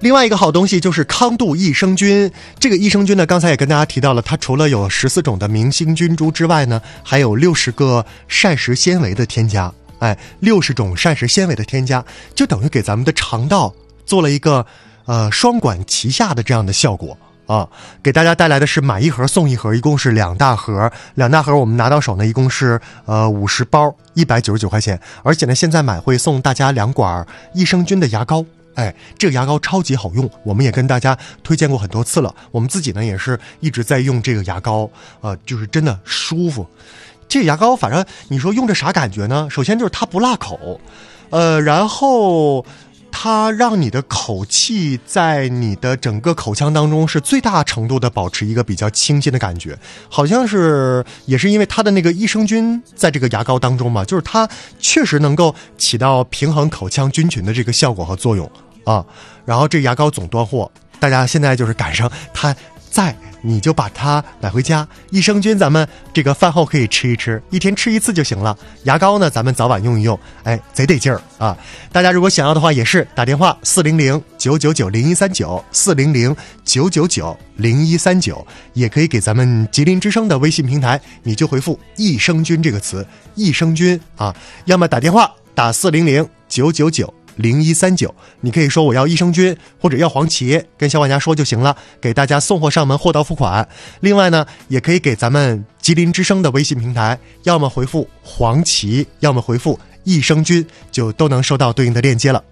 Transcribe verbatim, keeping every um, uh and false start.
另外一个好东西就是康度益生菌，这个益生菌呢，刚才也跟大家提到了，它除了有十四种的明星菌株之外呢，还有六十个膳食纤维的添加。哎，六十种膳食纤维的添加，就等于给咱们的肠道做了一个呃双管齐下的这样的效果啊！给大家带来的是买一盒送一盒，一共是两大盒，两大盒我们拿到手呢，一共是呃五十包，一百九十九块钱。而且呢，现在买会送大家两管益生菌的牙膏。哎，这个牙膏超级好用，我们也跟大家推荐过很多次了。我们自己呢也是一直在用这个牙膏，呃，就是真的舒服。这个牙膏反正你说用着啥感觉呢？首先就是它不辣口，呃，然后它让你的口气在你的整个口腔当中是最大程度的保持一个比较清新的感觉，好像是也是因为它的那个益生菌在这个牙膏当中嘛，就是它确实能够起到平衡口腔菌群的这个效果和作用啊。然后这牙膏总断货，大家现在就是赶上它在，你就把它买回家。益生菌咱们这个饭后可以吃一吃，一天吃一次就行了。牙膏呢，咱们早晚用一用，哎，贼得劲儿啊！大家如果想要的话，也是打电话四零零九九九零一三九四零零九九九零一三九，也可以给咱们吉林之声的微信平台，你就回复益生菌这个词，益生菌啊，要么打电话打四零零九九九零一三九，你可以说我要益生菌或者要黄芪，跟小管家说就行了，给大家送货上门，货到付款。另外呢，也可以给咱们吉林之声的微信平台，要么回复黄芪，要么回复益生菌，就都能收到对应的链接了。